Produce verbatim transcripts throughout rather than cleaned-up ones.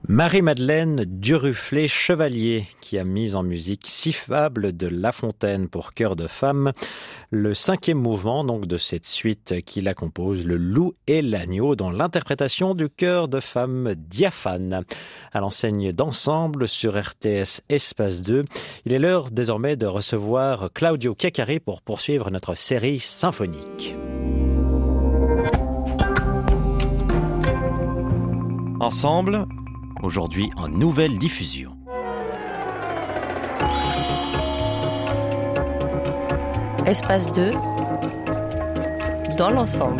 Marie-Madeleine Duruflé-Chevalier, qui a mis en musique Six fables de La Fontaine pour chœur de femme, le cinquième mouvement donc de cette suite qui la compose, Le Loup et l'Agneau, dans l'interprétation du chœur de femme Diaphane, à l'enseigne d'ensemble sur R T S Espace deux. Il est l'heure désormais de recevoir Claudio Chiacchiari pour poursuivre notre série symphonique. Ensemble, aujourd'hui en nouvelle diffusion. Espace deux, dans l'ensemble.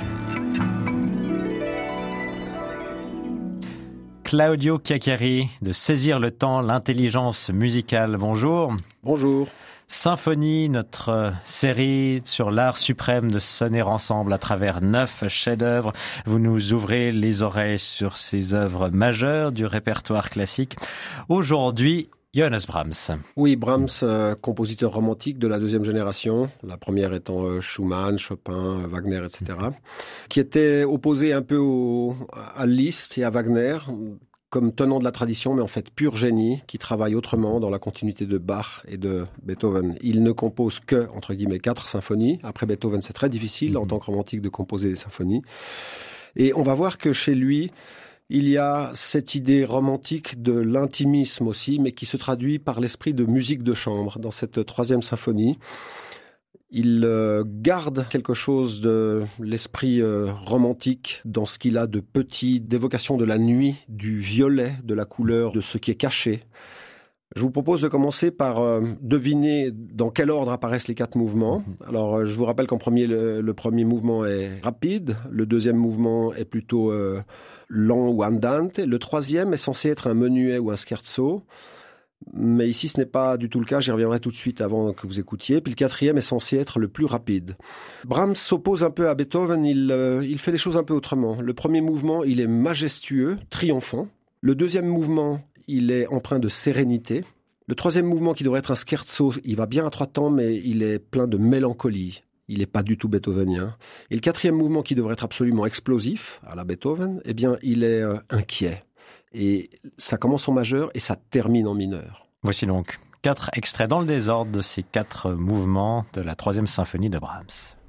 Claudio Chiacchiari, de Saisir le temps, l'intelligence musicale. Bonjour. Bonjour. Symphonie, notre série sur l'art suprême de sonner ensemble à travers neuf chefs-d'œuvre. Vous nous ouvrez les oreilles sur ces œuvres majeures du répertoire classique. Aujourd'hui, Johannes Brahms. Oui, Brahms, euh, compositeur romantique de la deuxième génération, la première étant euh, Schumann, Chopin, Wagner, et cetera, qui était opposé un peu au, à Liszt et à Wagner, comme tenant de la tradition, mais en fait pur génie, qui travaille autrement dans la continuité de Bach et de Beethoven. Il ne compose que, entre guillemets, quatre symphonies. Après Beethoven, c'est très difficile, en tant que romantique, de composer des symphonies. Et on va voir que chez lui, il y a cette idée romantique de l'intimisme aussi, mais qui se traduit par l'esprit de musique de chambre dans cette troisième symphonie. Il euh, garde quelque chose de l'esprit euh, romantique dans ce qu'il a de petit, d'évocation de la nuit, du violet, de la couleur, de ce qui est caché. Je vous propose de commencer par euh, deviner dans quel ordre apparaissent les quatre mouvements. Alors, euh, je vous rappelle qu'en premier, le, le premier mouvement est rapide, le deuxième mouvement est plutôt euh, lent ou andante, le troisième est censé être un menuet ou un scherzo. Mais ici, ce n'est pas du tout le cas. J'y reviendrai tout de suite avant que vous écoutiez. Puis le quatrième est censé être le plus rapide. Brahms s'oppose un peu à Beethoven. Il, euh, il fait les choses un peu autrement. Le premier mouvement, il est majestueux, triomphant. Le deuxième mouvement, il est empreint de sérénité. Le troisième mouvement, qui devrait être un scherzo, il va bien à trois temps, mais il est plein de mélancolie. Il n'est pas du tout beethovenien. Et le quatrième mouvement, qui devrait être absolument explosif, à la Beethoven, eh bien, il est euh, inquiet. Et ça commence en majeur et ça termine en mineur. Voici donc quatre extraits dans le désordre de ces quatre mouvements de la troisième symphonie de Brahms.